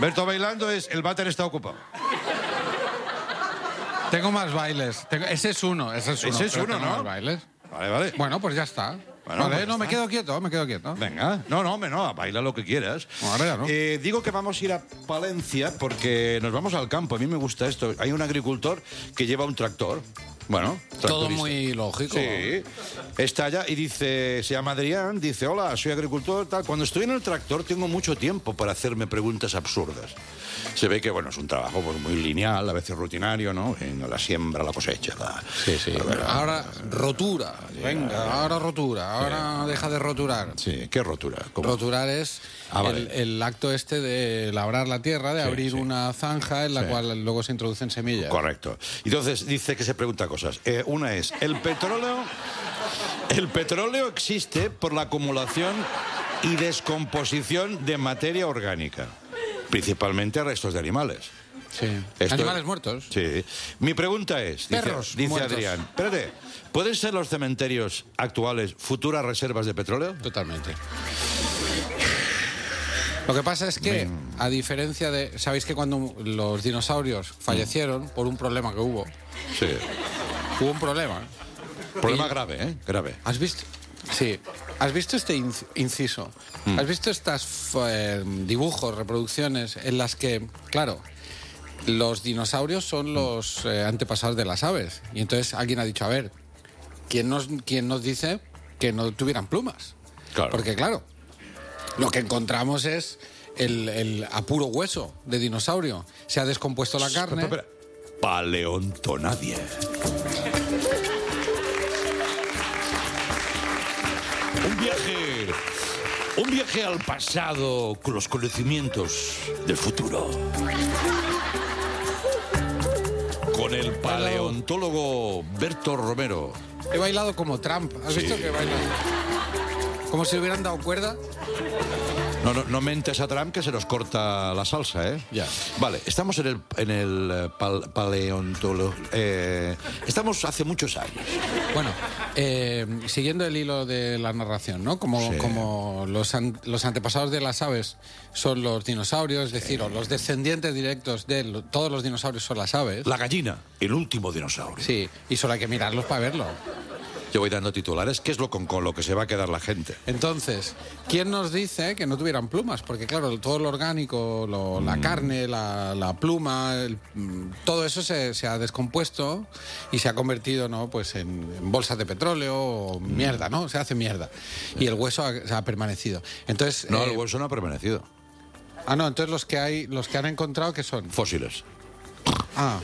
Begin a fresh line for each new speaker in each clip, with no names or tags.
Berto bailando es el váter está ocupado.
Tengo más bailes. Ese es uno,
Ese es
pero
uno,
tengo
¿no?
más bailes.
Vale.
Bueno, pues ya está.
Bueno,
vale,
pues
no,
está.
me quedo quieto.
Venga. No, baila lo que quieras.
Ahora ya no.
Digo que vamos a ir a Palencia porque nos vamos al campo. A mí me gusta esto. Hay un agricultor que lleva un tractor. Bueno,
Todo
tractorista.
muy lógico.
Sí. Está allá y dice, se llama Adrián, dice, hola, soy agricultor, tal. Cuando estoy en el tractor tengo mucho tiempo para hacerme preguntas absurdas. Se ve que, bueno, es un trabajo pues, muy lineal, a veces rutinario, ¿no? En la siembra, la cosecha.
Sí. Ahora rotura. Venga, ahora rotura. Ahora deja de roturar.
Sí, ¿qué rotura? ¿Cómo?
Roturar es
vale.
el acto este de labrar la tierra, de abrir
sí.
una zanja en la cual luego se introducen semillas.
Correcto. Entonces dice que se pregunta cosas. Una es, ¿el petróleo existe por la acumulación y descomposición de materia orgánica? Principalmente restos de animales.
Sí. Animales muertos.
Sí. Mi pregunta es,
Perros
dice
muertos.
Adrián, espérate, ¿pueden ser los cementerios actuales futuras reservas de petróleo?
Totalmente. Lo que pasa es que, a diferencia de... ¿Sabéis que cuando los dinosaurios fallecieron por un problema que hubo?
Sí.
Hubo un problema.
Problema grave, ¿eh? Grave.
¿Has visto? Sí. ¿Has visto este inciso? ¿Has visto estas dibujos, reproducciones en las que, claro, los dinosaurios son los antepasados de las aves? Y entonces alguien ha dicho, a ver, ¿quién nos dice que no tuvieran plumas?
Claro.
Porque, claro, lo que encontramos es el a puro hueso de dinosaurio. Se ha descompuesto la carne.
Espera. Paleontonadia. Un viaje al pasado con los conocimientos del futuro. Con el paleontólogo Berto Romero.
He bailado como Trump. ¿Has visto que baila? Como si le hubieran dado cuerda.
No mentes a Trump que se nos corta la salsa, ¿eh?
Ya.
Vale, estamos en el paleontólogo. Estamos hace muchos años.
Bueno, siguiendo el hilo de la narración, ¿no? Como los antepasados de las aves son los dinosaurios, es decir, o los descendientes directos de todos los dinosaurios son las aves.
La gallina, el último dinosaurio.
Sí, y solo hay que mirarlos para verlo.
Yo voy dando titulares, ¿qué es lo con lo que se va a quedar la gente?
Entonces, ¿quién nos dice que no tuvieran plumas? Porque claro, todo lo orgánico, la carne, la pluma, todo eso se ha descompuesto y se ha convertido, ¿no? Pues en bolsas de petróleo o mierda, ¿no? Se hace mierda. Y el hueso ha permanecido. Entonces,
No, el hueso no ha permanecido.
no, entonces los que han encontrado, ¿qué son?
Fósiles.
Ah.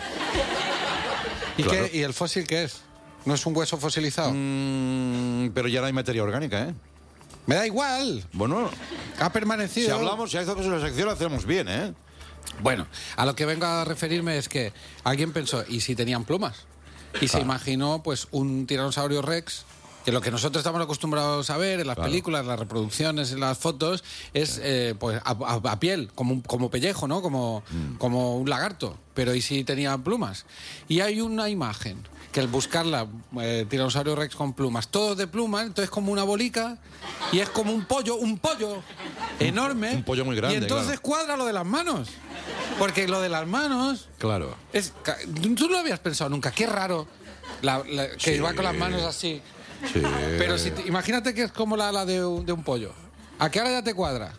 ¿Y,
Claro.
¿Y el fósil qué es? ¿No es un hueso fosilizado?
Pero ya no hay materia orgánica, ¿eh?
Me da igual.
Bueno,
Ha permanecido.
si hablamos, si hay cosas en la sección, lo hacemos bien, ¿eh?
Bueno, a lo que vengo a referirme es que alguien pensó, ¿y si tenían plumas? Y se imaginó, pues, un tiranosaurio rex, que lo que nosotros estamos acostumbrados a ver en las películas, las reproducciones, en las fotos, es pues a piel, como pellejo, ¿no? Como un lagarto. Pero ¿y si tenía plumas? Y hay una imagen que al buscarla, tiranosaurio rex con plumas, todo de plumas, entonces como una bolica, y es como un pollo enorme.
Un pollo muy grande,
Y entonces cuadra lo de las manos. Porque lo de las manos
Claro.
tú no lo habías pensado nunca. Qué raro que
Sí.
va con las manos así.
Sí.
Pero imagínate que es como la ala de un pollo. ¿A qué hora ya te cuadra?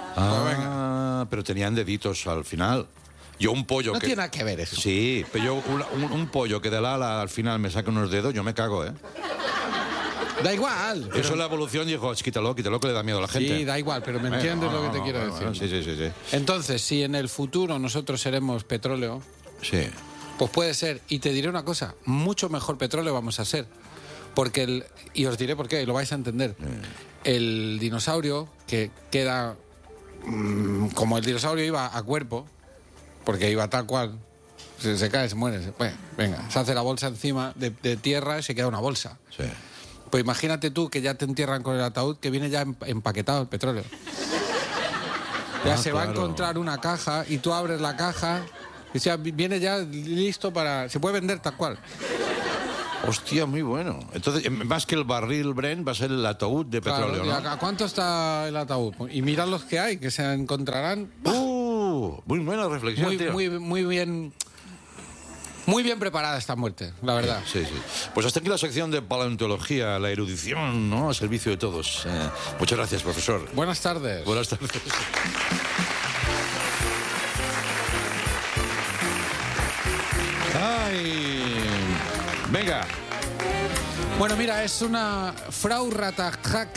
Pero tenían deditos al final. Yo un pollo
No
que...
tiene nada que ver eso.
Sí, pero yo un pollo que del ala al final me saca unos dedos, yo me cago, ¿eh?
Da igual.
Eso es la evolución, dijo, quítalo, que le da miedo a la gente.
Sí, da igual, pero me entiendes lo que te quiero decir.
Sí.
Entonces, si en el futuro nosotros seremos petróleo,
Sí.
pues puede ser, y te diré una cosa, mucho mejor petróleo vamos a ser. Porque y os diré por qué, y lo vais a entender. El dinosaurio que queda, como el dinosaurio iba a cuerpo, porque iba tal cual, se cae, se muere, venga, se hace la bolsa encima de tierra y se queda una bolsa.
Sí.
Pues imagínate tú que ya te entierran con el ataúd, que viene ya empaquetado el petróleo. Ya se va a encontrar una caja y tú abres la caja y viene ya listo para... Se puede vender tal cual.
Hostia, muy bueno. Entonces, más que el barril Brent, va a ser el ataúd de petróleo,
Claro,
¿no?
¿a cuánto está el ataúd? Y mirad los que hay, que se encontrarán.
Muy buena reflexión, tío.
Muy bien preparada esta muerte, la verdad.
Sí. Pues hasta aquí la sección de paleontología, la erudición, ¿no? Al servicio de todos. Muchas gracias, profesor.
Buenas tardes.
Buenas tardes. ¡Ay! Venga.
Bueno, mira, es una Frau Ratatzak.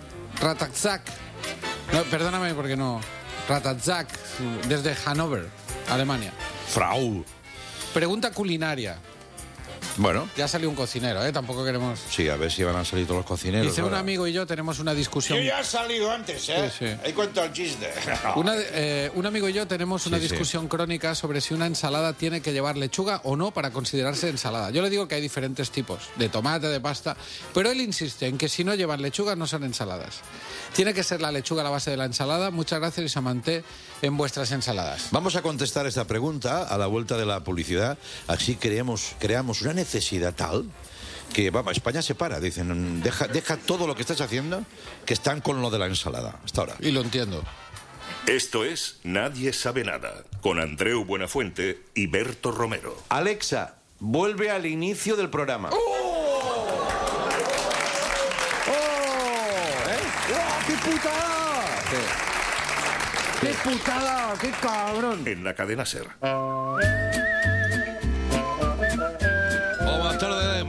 No, perdóname porque no. Ratatzak, desde Hannover, Alemania.
Frau.
Pregunta culinaria.
Bueno.
Ya salió un cocinero, ¿eh? Tampoco queremos...
Sí, a ver si van a salir todos los cocineros.
Dice
ahora.
un amigo y yo tenemos una discusión...
Yo ya he salido antes, ¿eh?
Sí.
He contado el chiste.
Un amigo y yo tenemos una discusión crónica sobre si una ensalada tiene que llevar lechuga o no para considerarse ensalada. Yo le digo que hay diferentes tipos, de tomate, de pasta, pero él insiste en que si no llevan lechuga no son ensaladas. Tiene que ser la lechuga la base de la ensalada. Muchas gracias y Samanté en vuestras ensaladas.
Vamos a contestar esta pregunta a la vuelta de la publicidad. Así creamos una necesidad tal que España se para. Dicen, deja todo lo que estás haciendo, que están con lo de la ensalada. Hasta ahora.
Y lo entiendo.
Esto es Nadie sabe nada, con Andreu Buenafuente y Berto Romero.
Alexa, vuelve al inicio del programa. ¡Qué putada! ¿Qué putada? ¡Qué cabrón!
En la cadena SER.
Buenas tardes.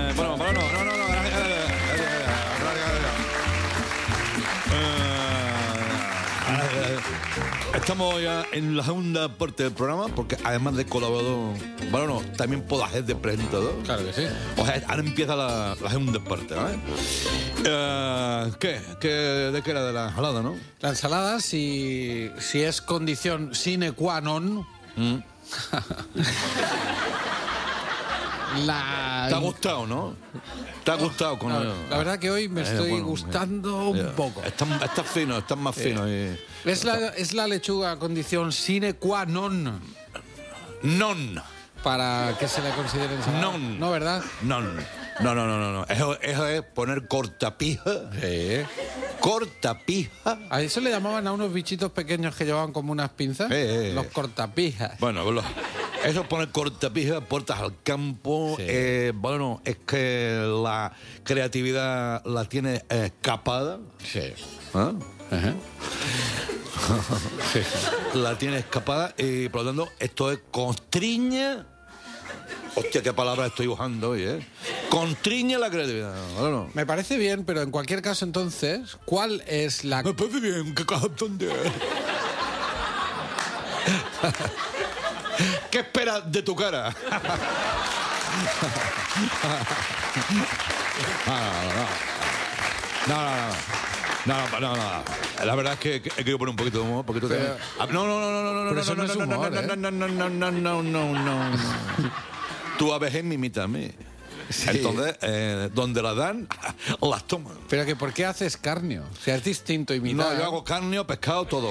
Estamos ya en la segunda parte del programa, porque además de colaborador, también puedo hacer de presentador.
Claro que sí.
O sea, ahora empieza la segunda parte, ¿vale? ¿De qué era? De la ensalada, ¿no?
La ensalada, si es condición sine qua non...
¿Te ha gustado, no? ¿Te ha gustado?
La verdad que hoy me estoy gustando un poco.
Estás fino, estás más fino.
Es la lechuga condición sine qua non
Non.
para que se le considere ensalada.
Non.
¿No, verdad?
No. Eso es poner cortapija.
Sí.
Cortapija.
A eso le llamaban a unos bichitos pequeños que llevaban como unas pinzas. Los cortapijas.
Bueno, eso es poner cortapija, puertas al campo.
Sí.
Es que la creatividad la tiene escapada.
Sí.
¿Ah?
Ajá.
La tiene escapada y por lo tanto esto es constriña. Hostia, qué palabra estoy usando hoy, ¿eh? Constriña la creatividad. Bueno.
Me parece bien, pero en cualquier caso entonces, ¿cuál es la...
Me parece bien, qué cajón de... ¿Qué esperas de tu cara? No. La verdad es que he querido poner un poquito de humor, porque tú
Pero-
No.
Pero eso no es humor, ¿eh?
No. Tú a veces me imitas a mí.
Sí.
Entonces, donde la dan, las toman.
Pero que ¿por qué haces escarnio? O sea, es distinto imitar.
No, yo hago carne, pescado, todo.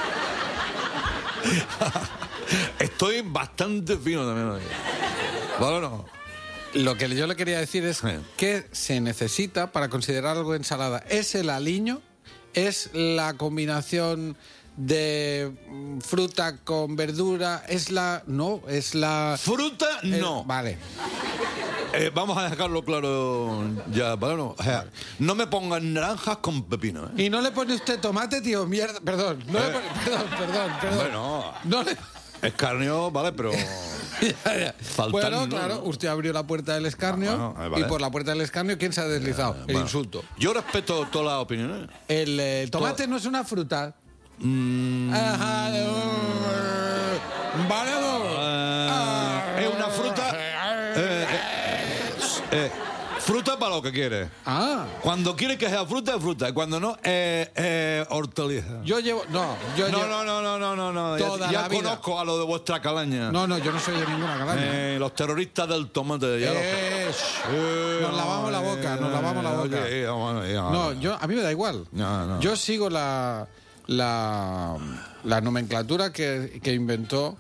Estoy bastante fino también hoy. Bueno,
Lo que yo le quería decir es
Sí.
que se necesita para considerar algo ensalada. ¿Es el aliño? ¿Es la combinación de fruta con verdura? ¿Es la...? No, es la...
fruta, no.
Vale.
Vamos a dejarlo claro ya, bueno, o sea, no me pongan naranjas con pepino, ¿eh?
¿Y no le pone usted tomate, tío? Mierda, perdón. No le pone... Perdón.
Bueno,
No le...
escarnio, vale, pero...
Ya.
Faltan,
Bueno,
¿no?
claro, usted abrió la puerta del escarnio
Vale.
y por la puerta del escarnio, ¿quién se ha deslizado? El
Bueno,
insulto.
Yo respeto todas las opiniones.
El tomate no es una fruta. Ajá. Vale.
Es una fruta... fruta para lo que quieres.
Ah.
Cuando quieres que sea fruta, es fruta. Y cuando no, hortaliza.
Yo llevo... No, yo llevo...
No.
Toda
Ya
la vida.
conozco a lo de vuestra calaña.
No, yo no soy de ninguna calaña.
Los terroristas del tomate. Ya
Nos lavamos la boca,
oye,
No, a mí me da igual.
No.
Yo sigo la nomenclatura que inventó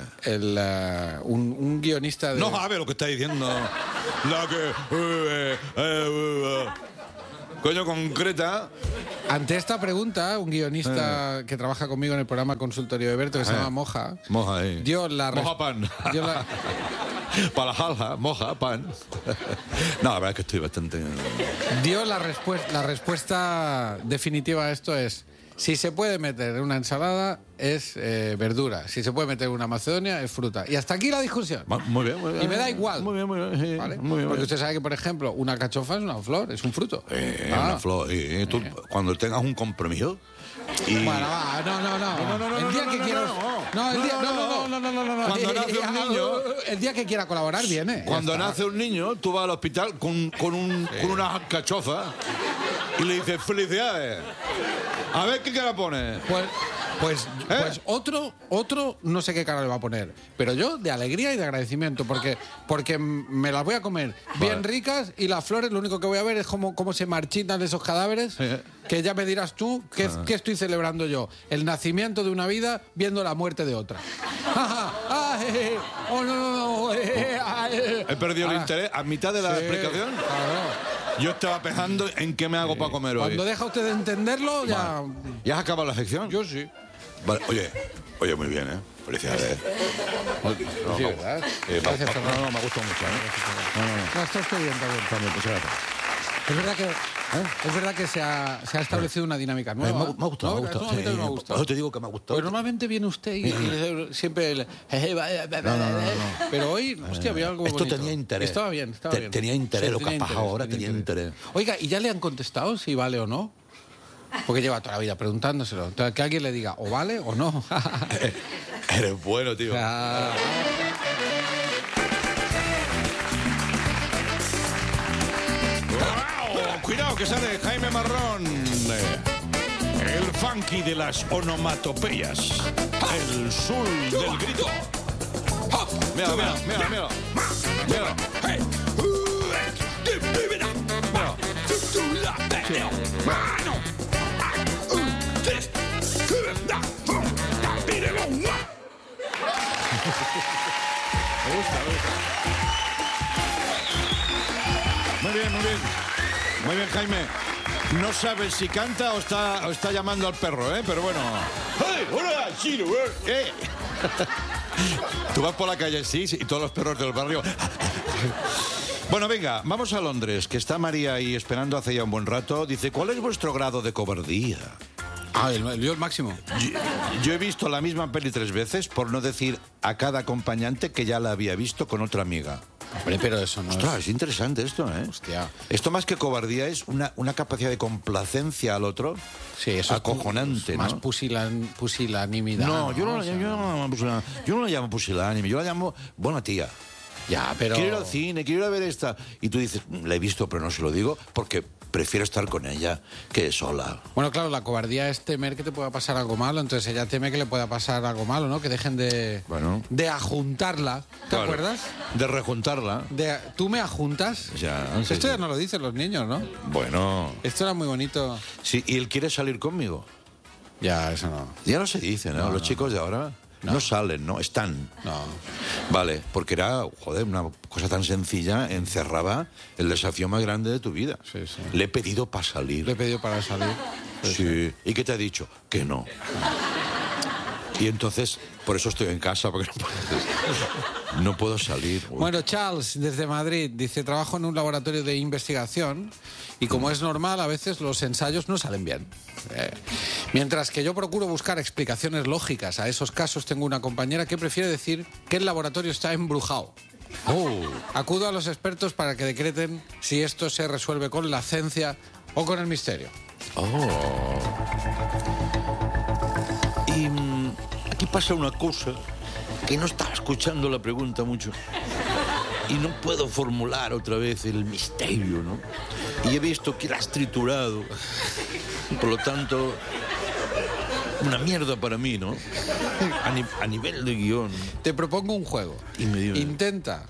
un guionista de...
No sabe lo que está diciendo. La que... coño, concreta.
Ante esta pregunta, un guionista que trabaja conmigo en el programa Consultorio de Berto, que se llama Moja,
Moja,
dio la
moja pan. Para la jalja, moja pan. No, la verdad es que estoy bastante...
dio la respuesta definitiva a esto es: si se puede meter en una ensalada es verdura, si se puede meter en una macedonia es fruta. Y hasta aquí la discusión.
Muy bien, muy bien.
Y me da igual.
Muy bien, muy bien. Sí,
¿Vale?
muy bien.
Porque usted sabe que, por ejemplo, una cachofa es una flor, es un fruto.
Una flor. Y tú, cuando tengas un compromiso... Y...
Bueno, va, no. El día que quiera. No, el día. No.
Cuando nace un niño.
El día que quiera colaborar, viene.
Cuando nace un niño, tú vas al hospital con una cachofa y le dices ¡felicidades! A ver qué cara pone.
Pues otro no sé qué cara le va a poner, pero yo de alegría y de agradecimiento, porque me las voy a comer bien ricas, y las flores lo único que voy a ver es cómo se marchitan esos cadáveres, que ya me dirás tú qué estoy celebrando yo: el nacimiento de una vida viendo la muerte de otra.
He perdido el interés a mitad de la explicación.
Claro.
Yo estaba pensando en qué me hago para comer hoy.
Cuando deja usted de entenderlo, ya...
¿Ya has acabado la sección?
Yo sí.
Vale, oye, muy bien, ¿eh? Felicidades.
Sí, ¿verdad? Gracias, Fernando.
No, me ha gustado mucho, ¿eh?
No, está usted bien, está bien.
Pues gracias.
Es verdad que se ha establecido una dinámica nueva.
Me ha gustado,
¿No? Eso a mí también me ha gustado.
Yo te digo que me ha gustado.
Pues normalmente viene usted y siempre... Pero hoy, hostia, había algo
Esto
bonito.
tenía interés.
Estaba bien.
Tenía interés,
Sí,
lo que ha pasado ahora tenía interés.
Oiga, ¿y ya le han contestado si vale o no? Porque lleva toda la vida preguntándoselo. Entonces, que alguien le diga o vale o no.
Eres bueno, tío. Cuidado que sale Jaime Marrón, el funky de las onomatopeyas, el sul del grito. Mira. Me gusta. Muy bien, Jaime. No sabes si canta o está llamando al perro, ¿eh? Pero bueno. ¡Hey! ¡Hola, Chino! ¡Eh! Tú vas por la calle, sí, y todos los perros del barrio... Bueno, venga, vamos a Londres, que está María ahí esperando hace ya un buen rato. Dice, ¿cuál es vuestro grado de cobardía?
Yo el máximo.
Yo he visto la misma peli 3 veces, por no decir a cada acompañante que ya la había visto con otra amiga.
Hombre, pero eso no
es interesante esto, ¿eh?
Hostia.
Esto más que cobardía es una capacidad de complacencia al otro.
Sí, eso
acojonante,
es más pusilanimidad.
No, yo no la llamo pusilánime, yo la llamo buena tía.
Ya, pero...
Quiero ir al cine, quiero ir a ver esta. Y tú dices, la he visto, pero no se lo digo porque prefiero estar con ella que sola.
Bueno, claro, la cobardía es temer que te pueda pasar algo malo, entonces ella teme que le pueda pasar algo malo, ¿no? Que dejen de ajuntarla, ¿te acuerdas?
De rejuntarla.
¿Tú me ajuntas?
Ya,
Esto ya no lo dicen los niños, ¿no?
Bueno.
Esto era muy bonito.
Sí, ¿y él quiere salir conmigo?
Ya, eso no.
Ya no se dice, ¿no? Los chicos de ahora... No salen, no, están.
No.
Vale, porque era, una cosa tan sencilla, encerraba el desafío más grande de tu vida.
Sí.
Le he pedido para salir. Sí. ¿Y qué te ha dicho? Que no. Y entonces, por eso estoy en casa, porque no puedo salir.
Bueno, Charles, desde Madrid, dice, trabajo en un laboratorio de investigación y como es normal, a veces los ensayos no salen bien. Mientras que yo procuro buscar explicaciones lógicas a esos casos, tengo una compañera que prefiere decir que el laboratorio está embrujado. Acudo a los expertos para que decreten si esto se resuelve con la ciencia o con el misterio.
Y aquí pasa una cosa que no estaba escuchando la pregunta mucho y no puedo formular otra vez el misterio, ¿no? Y he visto que la has triturado. Por lo tanto, una mierda para mí, ¿no? A nivel de guión.
Te propongo un juego. Intenta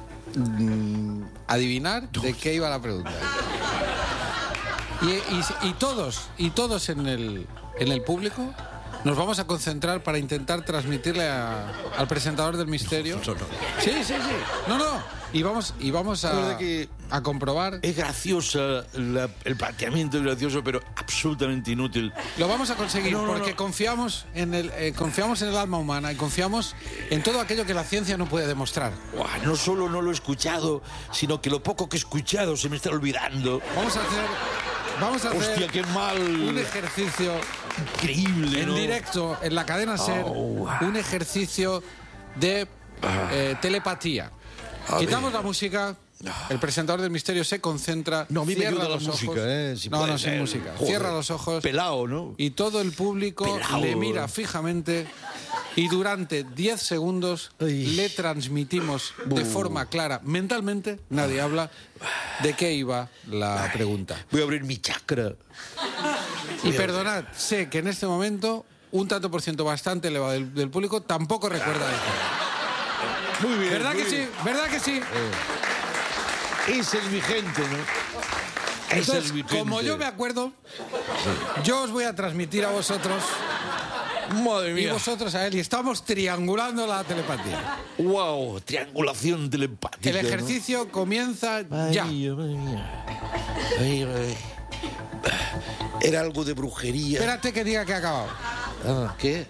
adivinar de qué iba la pregunta. Y todos en el público nos vamos a concentrar para intentar transmitirle al presentador del misterio.
No.
Sí. No. Y vamos
La verdad que
a comprobar.
es graciosa, el planteamiento es gracioso, pero absolutamente inútil.
Lo vamos a conseguir
No.
porque confiamos en el alma humana y confiamos en todo aquello que la ciencia no puede demostrar.
Buah, no solo no lo he escuchado, sino que lo poco que he escuchado se me está olvidando.
Vamos a hacer
Hostia, qué mal.
un ejercicio
Increíble,
en
¿no?
directo en la cadena SER, un ejercicio de telepatía. Quitamos la música, el presentador del misterio se concentra,
No, a mí me
cierra
ayuda la
los ojos.
música, si puede
sin
ser.
música.
Joder.
Cierra los ojos.
Pelao, ¿no?
Y todo el público
Pelao.
le mira fijamente y durante 10 segundos le transmitimos de forma clara, mentalmente, nadie habla, de qué iba la pregunta.
Voy a abrir mi chakra.
Y perdonad, sé que en este momento un tanto por ciento bastante elevado del público tampoco recuerda eso.
Muy bien.
¿Verdad
muy
que sí?
bien.
¿Verdad que sí?
Esa es mi gente, ¿no? Esa
Entonces,
es mi gente.
como yo me acuerdo, yo os voy a transmitir a vosotros
Madre
y
mía.
vosotros a él, y estamos triangulando la telepatía.
Wow, triangulación telepática.
El ejercicio comienza
¿no?
ya.
Madre mía. Ay. Era algo de brujería.
Espérate que diga que ha acabado.
¿Qué?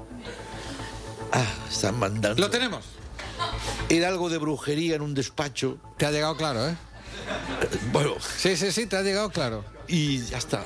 Están mandando.
Lo tenemos.
Era algo de brujería en un despacho.
Te ha llegado claro, ¿eh?
Bueno,
Sí, te ha llegado claro.
y ya está.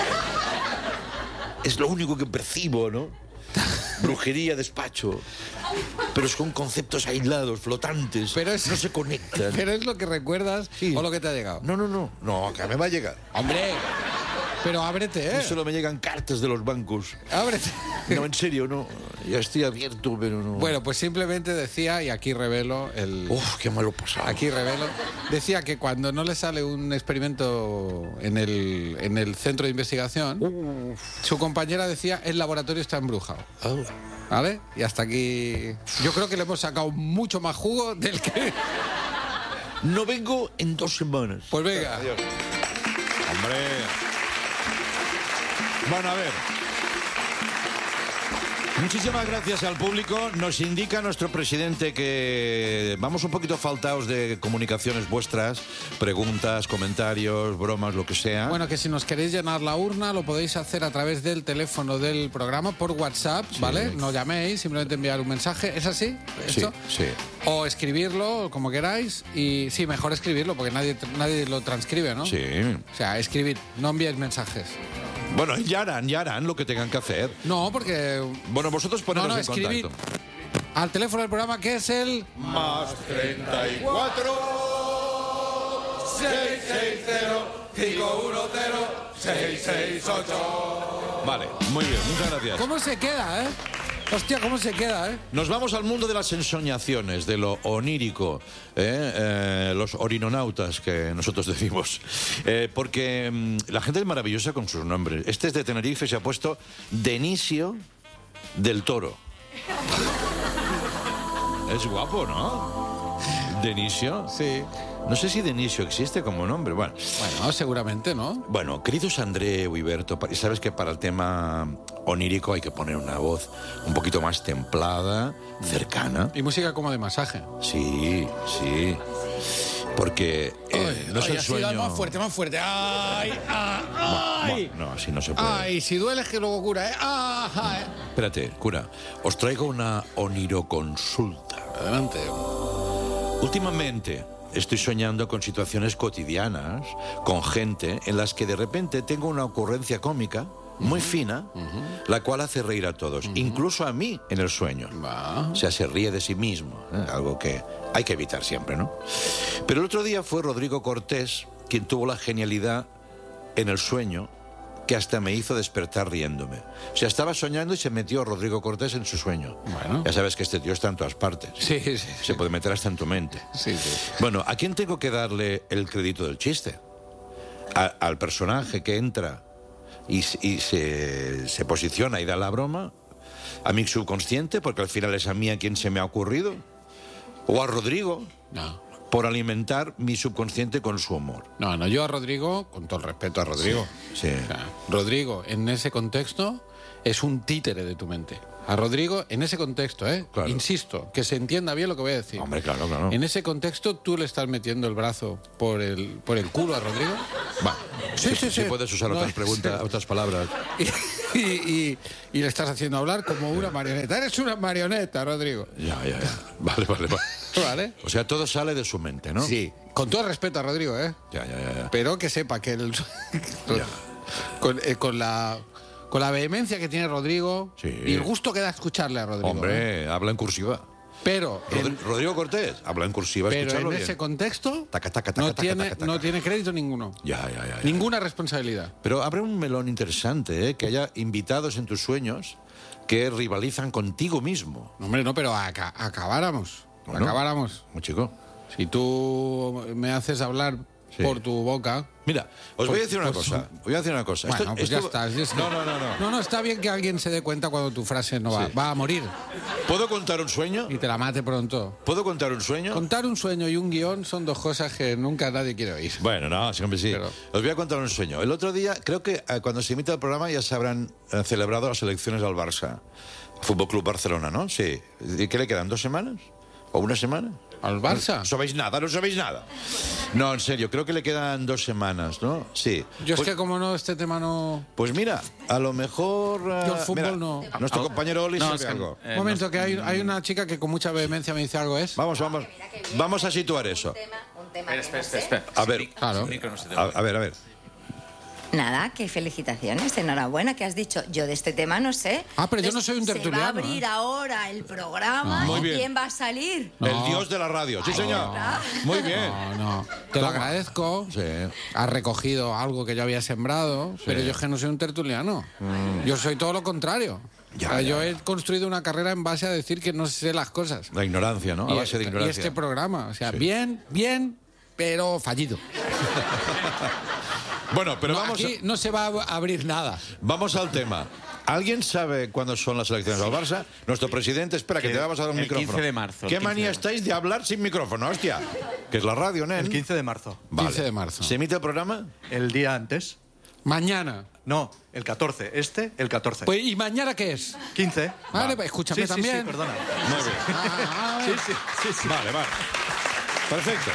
Es lo único que percibo, ¿no? Brujería, despacho. Pero son conceptos aislados, flotantes.
Pero es-
no se conectan.
¿Pero es lo que recuerdas
Sí.
o lo que te ha llegado?
No. No, acá me va a llegar.
¡Hombre! Pero ábrete, ¿eh?
Solo me llegan cartas de los bancos.
Ábrete.
No, en serio, no. Ya estoy abierto, pero no.
Bueno, pues simplemente decía, y aquí revelo
Uf, qué malo pasado.
Aquí revelo. Decía que cuando no le sale un experimento en el centro de investigación, su compañera decía, el laboratorio está embrujado. ¿Vale? Y hasta aquí... Yo creo que le hemos sacado mucho más jugo del que...
No vengo en 2 semanas.
Pues venga.
Hombre. Bueno, a ver. Muchísimas gracias al público. Nos indica nuestro presidente que vamos un poquito faltados de comunicaciones vuestras, preguntas, comentarios, bromas, lo que sea.
Bueno, que si nos queréis llenar la urna, lo podéis hacer a través del teléfono del programa por WhatsApp, ¿vale? No llaméis, simplemente enviar un mensaje. ¿Es así? ¿Esto?
Sí.
O escribirlo, como queráis. Y sí, mejor escribirlo, porque nadie lo transcribe, ¿no?
Sí.
O sea, escribid, no enviéis mensajes.
Bueno, ya harán lo que tengan que hacer.
No, porque...
Bueno, vosotros poneros en
escribid
contacto.
al teléfono del programa, que es el...
Más 34 660 510 668. Vale, muy bien, muchas gracias.
¿Cómo se queda, eh? Hostia, ¿cómo se queda, eh?
Nos vamos al mundo de las ensoñaciones, de lo onírico, los orinonautas que nosotros decimos. Porque la gente es maravillosa con sus nombres. Este es de Tenerife, se ha puesto Denisio del Toro. Es guapo, ¿no? Denisio.
Sí.
No sé si Denisio existe como nombre. Bueno,
Bueno, seguramente, ¿no?
Bueno, queridos Andreu y Berto, sabes que para el tema onírico hay que poner una voz un poquito más templada, cercana.
Y música como de masaje.
Sí. Porque no es el sueño.
Más fuerte. ¡Ay! ¡Ay!
No, así no se puede.
¡Ay! Si duele es que luego cura, ¿eh? ¡Ay!
Espérate, cura. Os traigo una oniroconsulta.
Adelante.
Últimamente estoy soñando con situaciones cotidianas, con gente en las que de repente tengo una ocurrencia cómica muy fina, la cual hace reír a todos, incluso a mí en el sueño.
Va.
O sea, se ríe de sí mismo, algo que hay que evitar siempre, ¿no? Pero el otro día fue Rodrigo Cortés quien tuvo la genialidad en el sueño que hasta me hizo despertar riéndome. O sea, estaba soñando y se metió Rodrigo Cortés en su sueño.
Bueno.
Ya sabes que este tío está en todas partes.
Sí.
Se puede meter hasta en tu mente.
Sí.
Bueno, ¿a quién tengo que darle el crédito del chiste? Al personaje que entra y se posiciona y da la broma, a mi subconsciente, porque al final es a mí a quien se me ha ocurrido, o a Rodrigo,
No.
por alimentar mi subconsciente con su humor.
No, yo a Rodrigo, con todo el respeto a Rodrigo.
Sí.
O sea, Rodrigo, en ese contexto, es un títere de tu mente. A Rodrigo, en ese contexto,
Claro.
insisto, que se entienda bien lo que voy a decir.
Hombre, claro, claro.
En ese contexto, ¿tú le estás metiendo el brazo por el culo a Rodrigo?
Va.
Sí.
puedes usar
No,
otras preguntas,
sí.
otras palabras.
Y le estás haciendo hablar como una marioneta. Eres una marioneta, Rodrigo.
Ya. Vale.
¿Vale?
O sea, todo sale de su mente, ¿no?
Sí. Con todo el respeto a Rodrigo, ¿eh?
Ya.
Pero que sepa que
Ya.
con la vehemencia que tiene Rodrigo
Sí.
y el gusto que da escucharle a Rodrigo. ¿eh?
Hombre, habla en cursiva.
Pero
Rodrigo Cortés, habla en cursiva,
pero
escucharlo
en
bien.
ese contexto
Taca, taca, taca,
no
taca,
tiene
taca, taca.
no tiene crédito ninguno.
Ya.
Ninguna responsabilidad.
Pero abre un melón interesante, ¿eh? Que haya invitados en tus sueños que rivalizan contigo mismo.
No, hombre, no, pero acabáramos.
Bueno.
Acabáramos.
Muy chico.
Si tú me haces hablar
Sí.
por tu boca.
Mira, os voy a decir una
Pues-
cosa. Voy a decir una cosa.
Bueno, pues ya
esto-
está. Es que-
No.
No, está bien que alguien se dé cuenta cuando tu frase no
Sí.
va a morir
¿Puedo contar un sueño?
y te la mate pronto.
¿Puedo contar un sueño?
Contar un sueño y un guión son dos cosas que nunca nadie quiere oír.
Bueno, no, siempre sí.
Pero-
Os voy a contar un sueño. El otro día, creo que cuando se emita el programa ya se habrán celebrado las elecciones al Barça. Fútbol Club Barcelona, ¿no? Sí. ¿Y qué le quedan? ¿2 semanas? ¿O una semana?
¿Al Barça?
No sabéis nada, no sabéis nada. No, en serio, creo que le quedan 2 semanas, ¿no? Sí.
Yo es
Pues-
que como no, este tema no...
Pues mira, a lo mejor...
Yo el fútbol
mira,
no.
Nuestro compañero Oli
No,
sabe
es que-
algo.
Un momento, que hay una chica que con mucha vehemencia me dice algo, ¿es?
Vamos a situar eso.
Un tema que no sé.
Espera.
A ver,
Claro.
a ver.
Nada, que felicitaciones, enhorabuena, que has dicho. Yo de este tema no sé.
Ah, pero yo no soy un
Se va a
tertuliano,
abrir
¿eh?
ahora el programa.
Muy
¿Y
bien.
quién va a salir?
El dios de la radio. Sí, señor. Muy bien.
No. Te lo agradezco.
Sí.
Has recogido algo que yo había sembrado, pero yo es que no soy un tertuliano. Yo soy todo lo contrario.
Ya,
O sea,
ya,
yo
ya.
he construido una carrera en base a decir que no sé las cosas.
La ignorancia, ¿no? A base de
y
ignorancia.
este programa, o sea,
Sí.
bien, pero fallido.
Bueno, pero
No,
vamos,
aquí no se va a abrir nada.
vamos al tema. ¿Alguien sabe cuándo son las elecciones al Barça? Nuestro presidente, espera, que te vamos a dar un
El
micrófono.
15 de marzo, el
¿Qué
15
manía
de
estáis de hablar sin micrófono, hostia? Que es la radio, ¿nen?
El 15 de marzo.
Vale.
15 de marzo.
¿Se emite el programa?
El día antes.
Mañana.
No, el 14. El 14.
Pues, ¿y mañana qué es?
15.
Vale, pues escúchame
Sí,
también.
Sí, perdona.
Muy bien.
Sí.
Vale. Perfecto.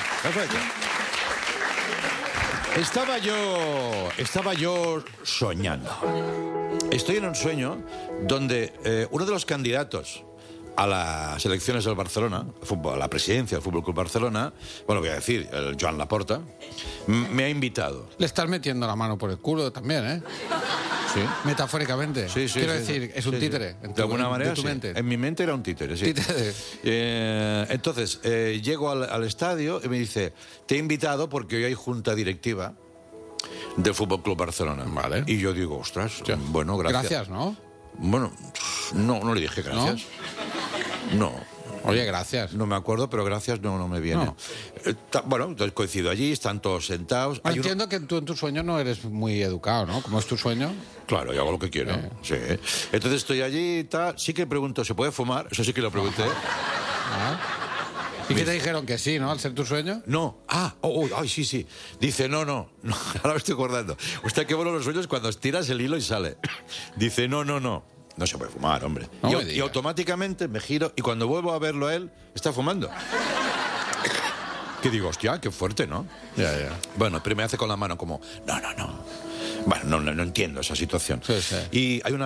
Estaba yo soñando. Estoy en un sueño donde uno de los candidatos a las elecciones del Barcelona, a la presidencia del Fútbol Club Barcelona, bueno, voy a decir, el Joan Laporta, me ha invitado.
Le estás metiendo la mano por el culo también, ¿eh?
Sí.
Metafóricamente.
Sí,
Quiero
sí,
decir,
sí.
es un
Sí,
títere.
sí.
En tu-
De alguna manera,
de tu
sí.
mente.
En mi mente era un títere, sí.
Títere.
Entonces, llego al estadio y me dice, te he invitado porque hoy hay junta directiva del Fútbol Club Barcelona.
Vale.
Y yo digo, ostras, bueno, gracias.
Gracias, ¿no?
Bueno, no le dije gracias. No.
Oye, gracias.
No me acuerdo, pero gracias no me viene.
No.
Bueno, entonces coincido allí, están todos sentados. Hay uno-
Entiendo que tú en tu sueño no eres muy educado, ¿no? ¿Cómo es tu sueño?
Claro, yo hago lo que quiero. Sí. Entonces estoy allí y tal. Sí que pregunto, ¿se puede fumar? Eso sí que lo pregunté.
¿Y qué te dijeron que sí, no? Al ser tu sueño.
No. Ay, sí. Dice, no. Ahora me estoy acordando. Usted qué bueno los sueños cuando estiras el hilo y sale. Dice, no. No se puede fumar, hombre.
No
Y-
me
y,
diga.
automáticamente me giro y cuando vuelvo a verlo a él, está fumando. Que digo, hostia, qué fuerte, ¿no?
Ya.
Bueno, pero me hace con la mano como, no. Bueno, no entiendo esa situación.
Sí.
Y hay una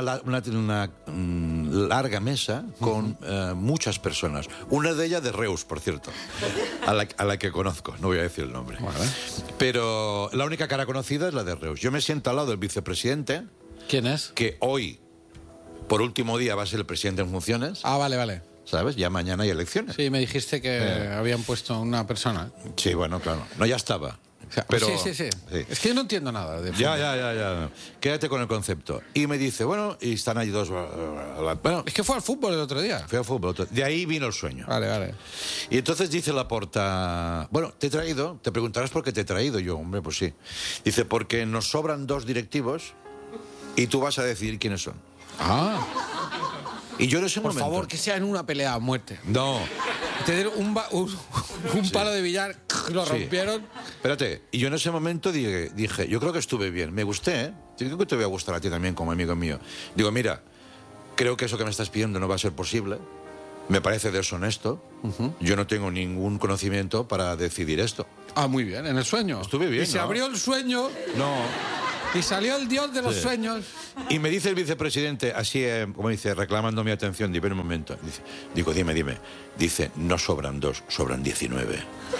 larga mesa con muchas personas. Una de ellas de Reus, por cierto, a la que conozco. No voy a decir el nombre.
Vale.
Pero la única cara conocida es la de Reus. Yo me siento al lado del vicepresidente,
¿Quién es?
que hoy, por último día, va a ser el presidente en funciones.
Ah, vale.
¿Sabes? Ya mañana hay elecciones.
Sí, me dijiste que habían puesto una persona.
Sí, bueno, claro. No, ya estaba.
O sea,
Pero,
sí. Es que yo no entiendo nada de fútbol.
Ya. Quédate con el concepto. Y me dice, bueno, y están allí dos. Bueno,
Es que fue al fútbol el otro día.
fui al fútbol. De ahí vino el sueño.
Vale.
Y entonces dice Laporta, bueno, te he traído, te preguntarás por qué te he traído. Yo, hombre, pues sí. Dice, porque nos sobran 2 directivos y tú vas a decidir quiénes son.
Ah,
Y yo en ese
por
momento...
favor, que sea en una pelea a muerte.
No,
Te dieron un palo de billar, lo
Sí.
rompieron.
espérate. Y yo en ese momento dije, yo creo que estuve bien. Me gusté, ¿eh? Yo creo que te voy a gustar a ti también como amigo mío. Digo, mira, creo que eso que me estás pidiendo no va a ser posible. Me parece deshonesto. Yo no tengo ningún conocimiento para decidir esto.
Ah, muy bien, en el sueño.
Estuve bien,
Y se
¿no?
abrió el sueño
No.
y salió el dios de los sueños.
Y me dice el vicepresidente, así, como dice, reclamando mi atención, dice, un momento. Digo, dime. Dice, no sobran 2, sobran 19.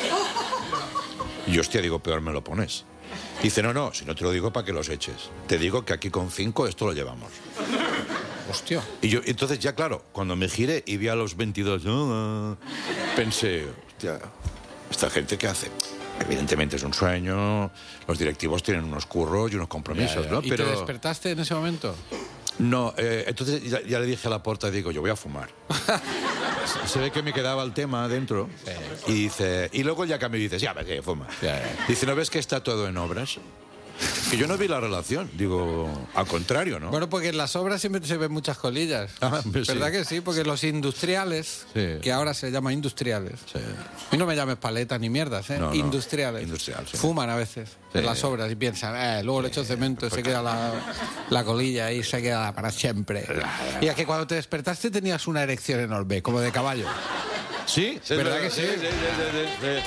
Y hostia, digo, peor me lo pones. Dice, no, si no te lo digo para que los eches. Te digo que aquí con 5 esto lo llevamos.
Hostia.
Y yo, entonces ya claro, cuando me giré y vi a los 22, pensé, hostia, ¿esta gente qué hace? Evidentemente es un sueño, los directivos tienen unos curros y unos compromisos, ¿no?
¿Y te despertaste en ese momento?
No, entonces ya le dije a Laporta, digo, yo voy a fumar. Se ve que me quedaba el tema dentro y dice, y luego ya cambió y dice, ya, que fuma. Dice, ¿no ves que está todo en obras? Que yo no vi la relación, digo, al contrario, ¿no?
Bueno, porque en las obras siempre se ven muchas colillas.
Pues
¿Verdad
sí.
que sí? Porque los industriales,
Sí.
que ahora se llaman industriales,
Sí.
y no me llames paletas ni mierdas, ¿eh?
No.
Industriales.
Industrial, sí.
Fuman a veces
Sí.
en las obras y piensan, luego le echo cemento y se queda la colilla ahí, se queda para siempre. Y es que cuando te despertaste tenías una erección enorme, como de caballo.
¿Sí?
¿Verdad que sí?
Sí.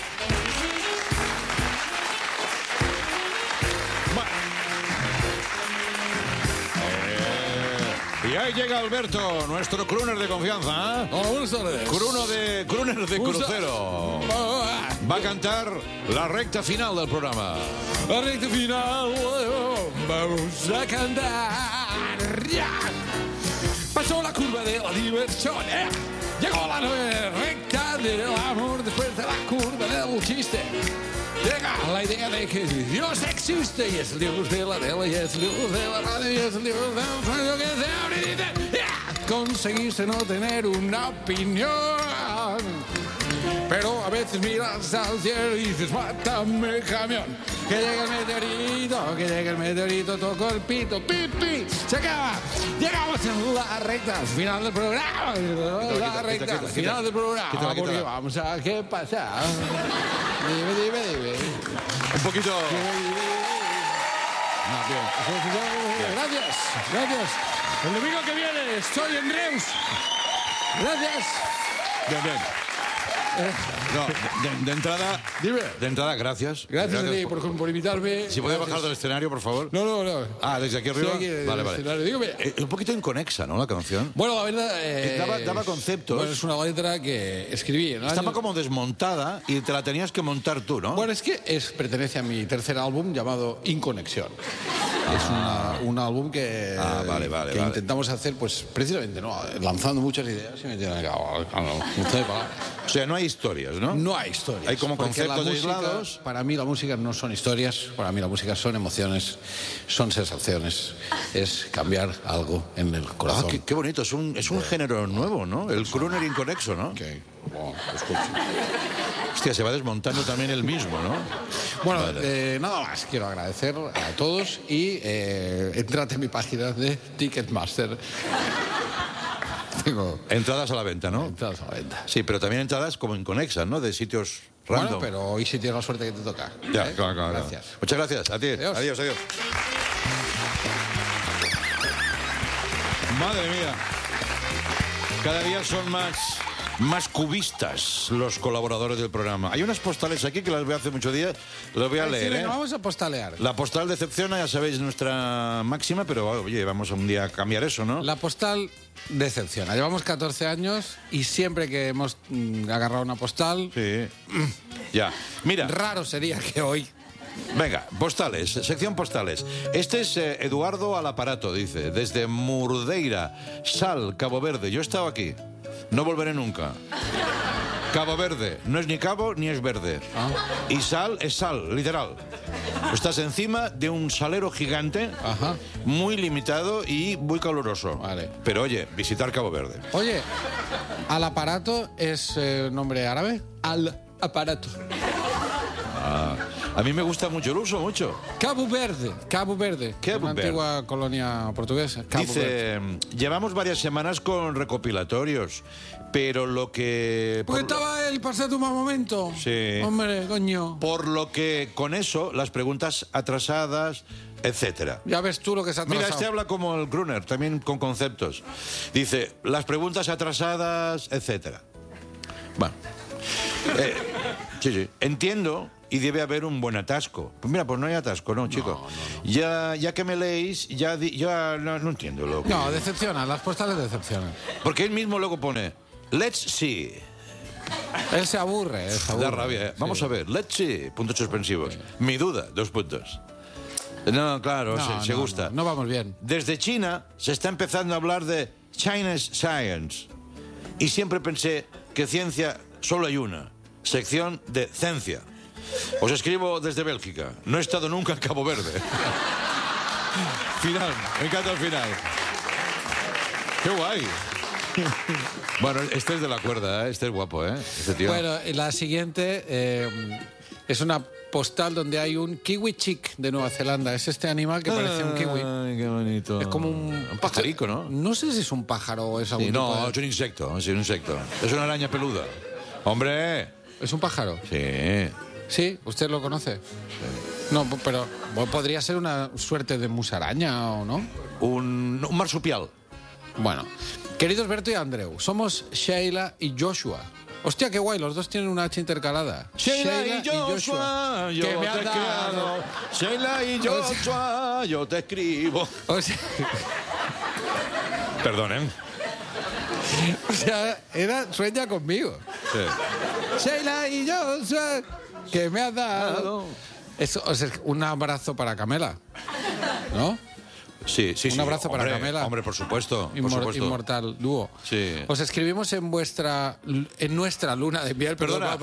Y ahí llega Alberto, nuestro crooner de confianza. ¿Eh?
Hola, buenas tardes.
Crooner de crucero. Va a cantar la recta final del programa.
La recta final, vamos a cantar. Ya. Pasó la curva de la diversión, llegó la recta del amor después de la curva del chiste. Llega la idea de que Dios existe y es el Dios de la tele y es el Dios de la radio y es el Dios del sueño que se abre y dice, conseguiste no tener una opinión. Pero a veces miras al cielo y dices, mátame camión. Que llegue el meteorito, toco el pito, pipi, se acaba. Llegamos a la recta final del programa. La recta final del programa. Porque vamos a qué pasa. Dime.
Un poquito.
Gracias. El domingo que viene estoy en Reus. Gracias.
Bien. No, de entrada.
Dime.
De entrada, gracias.
Gracias a ti por invitarme.
Si puede bajar del escenario, por favor.
No.
Ah, desde aquí arriba.
Sí, aquí
vale.
escenario. Dígame.
Un poquito inconexa, ¿no? La canción.
Bueno, la verdad...
Daba conceptos.
Bueno, es una letra que escribí en el
Estaba
año...
como desmontada y te la tenías que montar tú, ¿no?
Bueno, es que pertenece a mi tercer álbum llamado Inconexión. Es un álbum que,
vale.
intentamos hacer, pues, precisamente, ¿no? Lanzando muchas ideas y metiendo
O sea, no hay historias, ¿no?
No hay historias.
Hay como
porque
conceptos
la música,
aislados.
Para mí la música no son historias, para mí la música son emociones, son sensaciones, es cambiar algo en el corazón.
Qué bonito, es un género nuevo, ¿no? El crooner inconexo, ¿no?
Okay. Bueno, escucha.
Hostia, se va desmontando también el mismo, ¿no?
Bueno,
Vale.
nada más, quiero agradecer a todos y entrate en mi página de Ticketmaster. Tengo
Entradas a la venta, ¿no?
entradas a la venta.
Sí, pero también entradas como inconexas, ¿no? De sitios random.
Bueno, pero hoy sí tienes la suerte que te toca.
Ya, claro.
Gracias.
Muchas gracias. A ti.
Adiós.
Adiós. Madre mía. Cada día son más cubistas los colaboradores del programa. Hay unas postales aquí que las veo hace muchos días. Las voy a leer,
Venga, vamos a postalear.
La postal decepciona, ya sabéis, nuestra máxima, pero oye, vamos a un día a cambiar eso, ¿no?
La postal decepciona. Llevamos 14 años y siempre que hemos agarrado una postal,
Sí. Ya. Mira.
raro sería que hoy...
Venga, postales, sección postales. Este es Eduardo Alaparato, dice, desde Murdeira, Sal, Cabo Verde. Yo he estado aquí, no volveré nunca. Cabo Verde, no es ni cabo ni es verde. Y sal es sal, literal. Estás encima de un salero gigante,
Ajá.
muy limitado y muy caluroso.
Vale.
Pero oye, visitar Cabo Verde.
Oye, al aparato es nombre árabe. Al aparato.
A mí me gusta mucho, lo uso mucho.
Cabo Verde.
Cabo
Una
Verde.
antigua colonia portuguesa. Cabo Verde.
Dice, llevamos varias semanas con recopilatorios, pero lo que...
Porque estaba el pasado un mal momento.
Sí.
Hombre, coño.
Por lo que con eso, las preguntas atrasadas, etcétera.
Ya ves tú lo que se ha atrasado.
Mira, este habla como el Gruner, también con conceptos. Dice, las preguntas atrasadas, etcétera. Bueno. Sí. Entiendo y debe haber un buen atasco. Pues mira, pues no hay atasco, ¿no, chico? No. Ya que me leéis, ya no entiendo lo que...
No, decepcionan, las postales decepcionan.
Porque él mismo luego pone, let's see.
Él se aburre.
Da rabia, ¿eh? Vamos a ver, let's see, puntos suspensivos. Sí. Mi duda, 2 puntos. No, claro, se gusta.
No vamos bien.
Desde China se está empezando a hablar de Chinese Science. Y siempre pensé que ciencia solo hay una. Sección de ciencia. Os escribo desde Bélgica. No he estado nunca en Cabo Verde. Final. Me encanta el final. ¡Qué guay! Bueno, este es de la cuerda, ¿eh? Este es guapo, ¿eh? Este tío.
Bueno, la siguiente es una postal donde hay un kiwi chick de Nueva Zelanda. Es este animal que parece un kiwi.
Ay, qué bonito.
Es como un
pajarico, ¿no?
No sé si es un pájaro o es algún tipo
no,
de...
es un insecto. Es un insecto. Es una araña peluda. ¡Hombre!
¿Es un pájaro?
Sí.
¿Sí? ¿Usted lo conoce? Sí. No, pero podría ser una suerte de musaraña, ¿o no?
Un marsupial.
Bueno, queridos Berto y Andreu, somos Sheila y Joshua. Hostia, qué guay, los dos tienen una H intercalada.
Sheila y Joshua, yo
que me
te escribo. Sheila y Joshua, yo te escribo.
O sea...
Perdonen.
O sea, sueña conmigo.
Sí.
Sheila y Joshua, que me has dado. Eso, o sea, un abrazo para Camela, ¿no?
Sí.
Un abrazo para Camela.
Hombre, por supuesto. Por supuesto.
Inmortal dúo.
Sí.
Os escribimos en nuestra luna de miel.
Perdona.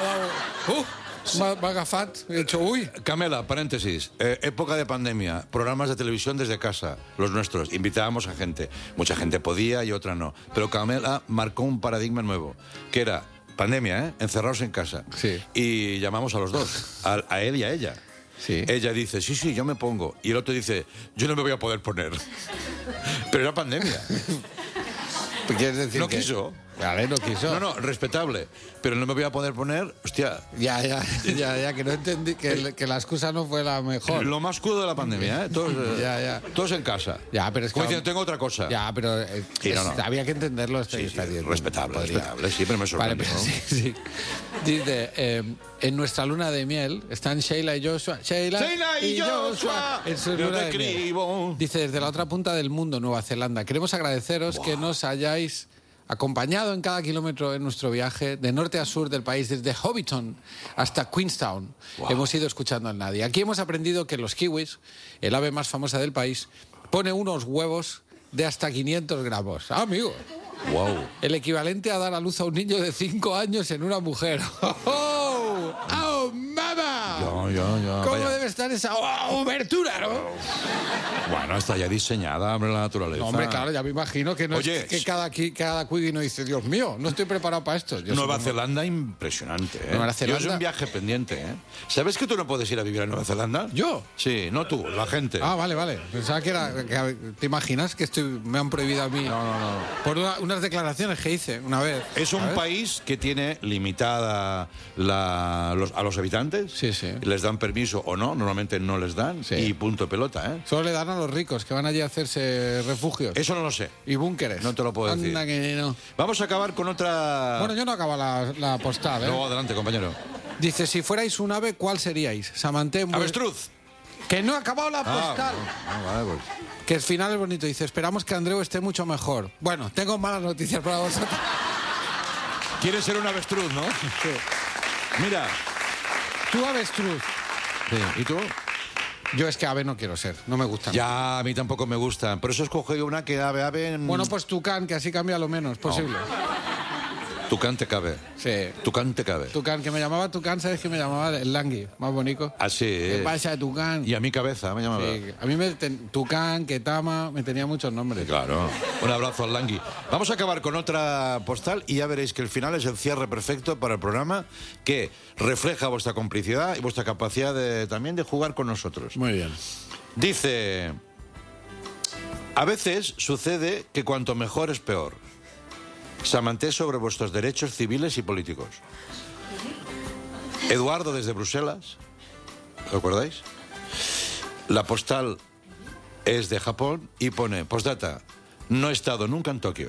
Bagafat, he hecho uy.
Camela, paréntesis. Época de pandemia, programas de televisión desde casa, los nuestros. Invitábamos a gente. Mucha gente podía y otra no. Pero Camela marcó un paradigma nuevo, que era pandemia, encerrados en casa.
Sí.
Y llamamos a los dos, a él y a ella.
Sí.
Ella dice, sí, yo me pongo. Y el otro dice, yo no me voy a poder poner. Pero era pandemia.
¿Quieres decir
no
que...
quiso.
Vale, no quiso.
No, respetable. Pero no me voy a poder poner, hostia.
Ya, que no entendí, que la excusa no fue la mejor.
Lo más crudo de la pandemia, ¿eh? Todos, todos en casa.
Ya, pero es
como
que...
diciendo, tengo otra cosa.
Ya, pero había que entenderlo.
Sí, respetable, sí, pero me sorprende.
Vale, pero sí. Dice, en nuestra luna de miel están Sheila y Joshua. Sheila y Joshua. En su luna de miel. Dice, desde la otra punta del mundo, Nueva Zelanda, queremos agradeceros que nos hayáis acompañado en cada kilómetro en nuestro viaje de norte a sur del país, desde Hobbiton hasta Queenstown. Hemos ido escuchando al nadie. Aquí hemos aprendido que los kiwis, el ave más famosa del país, pone unos huevos de hasta 500 gramos. ¡Ah, amigo!
Wow.
El equivalente a dar a luz a un niño de 5 años en una mujer. ¡Oh, mama! ¿Cómo
vaya.
debe estar esa obertura, no?
Bueno, está ya diseñada, hombre, la naturaleza.
No, hombre, claro, ya me imagino que no.
Oye,
es que cada Quiggy no dice, Dios mío, no estoy preparado para esto.
Nueva Zelanda, impreante, ¿eh?
Nueva Zelanda.
Yo es un viaje pendiente, ¿eh? ¿Sabes que tú no puedes ir a vivir a Nueva Zelanda?
¿Yo?
Sí, no tú, la gente.
Ah, vale. Pensaba que era... ¿Te imaginas que me han prohibido a mí?
No.
Por unas declaraciones que hice una vez.
Es un país que tiene limitada a los habitantes.
Sí.
Les dan permiso o no, normalmente no les dan.
Sí.
Y punto pelota, ¿eh?
Solo le dan a los ricos, que van allí a hacerse refugios.
Eso no lo sé.
Y búnkeres.
No te lo puedo decir.
Anda que no.
Vamos a acabar con otra...
Bueno, yo no acabo la postal, ¿eh?
No, adelante, compañero.
Dice, si fuerais un ave, ¿cuál seríais? Samanté...
Avestruz.
Que no ha acabado la postal.
Vale, pues.
Que el final es bonito. Dice, esperamos que Andreu esté mucho mejor. Bueno, tengo malas noticias para vosotros.
Quieres ser un avestruz, ¿no?
Sí.
Mira.
Tú avestruz.
Sí. ¿Y tú?
Yo es que ave no quiero ser, no me gustan.
Ya, a mí tampoco me gustan. Por eso escogí una que ave...
Bueno, pues tucán, que así cambia lo menos posible.
Tucán te cabe.
Sí.
Tucán te cabe.
Tucán, que me llamaba Tucán, ¿sabes que me llamaba el Langui? Más bonito.
Así
¿Qué
es.
pasa, Tucán?
Y a mi cabeza me llamaba.
Sí, a mí Tucán, Ketama, me tenía muchos nombres.
Claro. Un abrazo al Langui. Vamos a acabar con otra postal y ya veréis que el final es el cierre perfecto para el programa que refleja vuestra complicidad y vuestra capacidad también de jugar con nosotros.
Muy bien.
Dice, a veces sucede que cuanto mejor es peor. Samanté sobre vuestros derechos civiles y políticos. Eduardo desde Bruselas. ¿Lo acordáis? La postal es de Japón y pone, postdata, no he estado nunca en Tokio.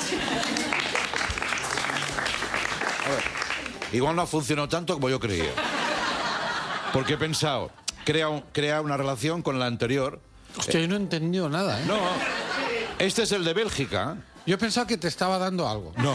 A ver, igual no ha funcionado tanto como yo creía. Porque he pensado, crea una relación con la anterior.
Hostia, yo no he entendido nada, ¿eh?
No, este es el de Bélgica.
Yo he pensado que te estaba dando algo.
No.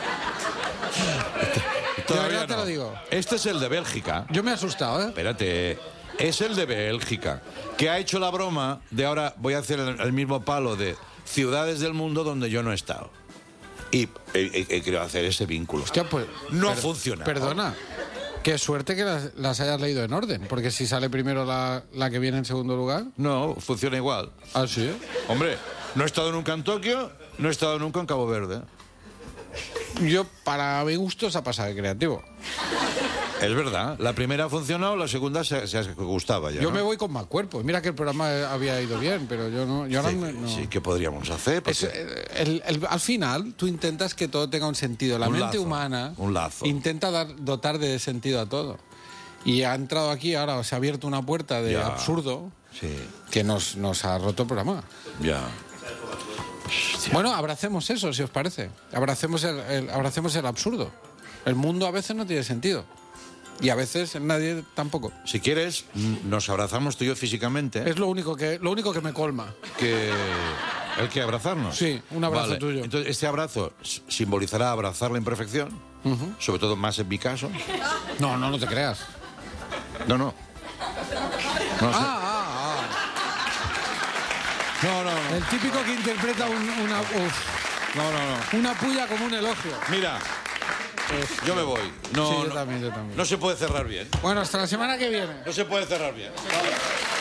Todavía
verdad te
no.
lo digo.
Este es el de Bélgica.
Yo me he asustado, ¿eh?
Espérate. Es el de Bélgica, que ha hecho la broma de ahora voy a hacer el mismo palo de ciudades del mundo donde yo no he estado. Y he querido hacer ese vínculo.
Hostia, pues...
No ha funcionado.
Perdona. Qué suerte que las hayas leído en orden, porque si sale primero la que viene en segundo lugar...
No, funciona igual.
¿Ah, sí?
Hombre, no he estado nunca en Tokio, no he estado nunca en Cabo Verde.
Yo, para mi gusto, se ha pasado de creativo.
Es verdad, la primera ha funcionado, la segunda se gustaba ya.
Yo
¿no?
me voy con más cuerpo. Mira que el programa había ido bien, pero yo no. Yo ahora no.
Sí, ¿qué podríamos hacer? Porque
Al final, tú intentas que todo tenga un sentido. La
Un
mente
lazo,
humana
un lazo.
intenta dotar de sentido a todo. Y ha entrado aquí, ahora se ha abierto una puerta de
Ya.
absurdo
Sí,
que nos ha roto el programa.
ya.
Bueno, abracemos eso, si os parece. Abracemos el absurdo. El mundo a veces no tiene sentido. Y a veces nadie tampoco.
Si quieres, nos abrazamos tú y yo físicamente.
Es lo único que me colma.
¿El que abrazarnos?
Sí, un abrazo
Vale.
tuyo.
Entonces, este abrazo simbolizará abrazar la imperfección, sobre todo más en mi caso.
No te creas.
No. No, no.
El típico que interpreta una puya como un elogio.
Mira, yo me voy. No,
Sí, yo
no,
también.
no se puede cerrar bien.
Bueno, hasta la semana que viene.
No se puede cerrar bien.